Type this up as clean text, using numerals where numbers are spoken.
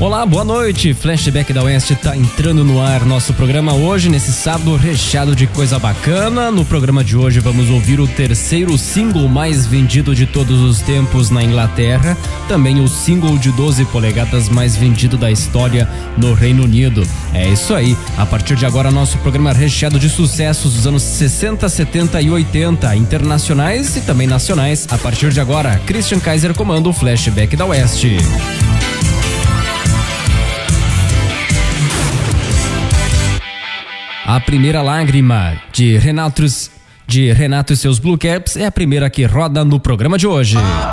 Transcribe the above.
Olá, boa noite. Flashback da Oeste tá entrando no ar. Nosso programa hoje, nesse sábado recheado de coisa bacana. No programa de hoje vamos ouvir o terceiro single mais vendido de todos os tempos na Inglaterra. Também o single de 12 polegadas mais vendido da história no Reino Unido. É isso aí. A partir de agora, nosso programa recheado de sucessos dos anos 60, 70 e 80, internacionais e também nacionais. A partir de agora, Christian Kaiser comanda o Flashback da Oeste. A Primeira Lágrima, de Renato e seus Blue Caps, é a primeira que roda no programa de hoje.